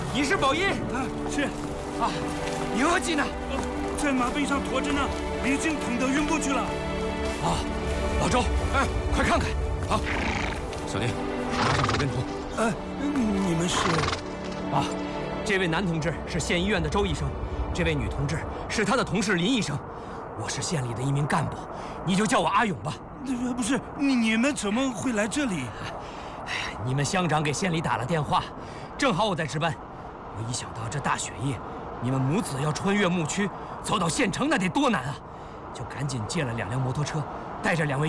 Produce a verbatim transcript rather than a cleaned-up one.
你是宝音？ 啊，是。 啊，银河系呢？ 在马背上驮着呢，已经疼得晕过去了。 啊，老周，哎，快看看！啊，小林，拿上手电筒。 呃，你们是？ 啊，这位男同志是县医院的周医生，这位女同志是他的同事林医生。我是县里的一名干部，你就叫我阿勇吧。 不是，你你们怎么会来这里？ 你们乡长给县里打了电话，正好我在值班。我一想到这大雪夜，你们母子要穿越牧区走到县城，那得多难啊！就赶紧借了两辆摩托车，带着两位